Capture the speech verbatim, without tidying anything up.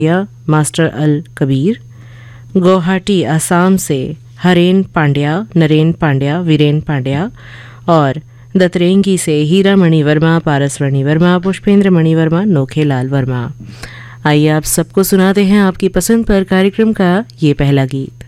या मास्टर अल कबीर। गुवाहाटी असम से हरेन पांड्या, नरेन पांड्या, वीरेन पांड्या और दतरेंगी से हीरा मणि वर्मा, पारस मणि वर्मा, पुष्पेंद्र मणि वर्मा, नोखेलाल वर्मा। आइए आप सबको सुनाते हैं आपकी पसंद पर कार्यक्रम का ये पहला गीत।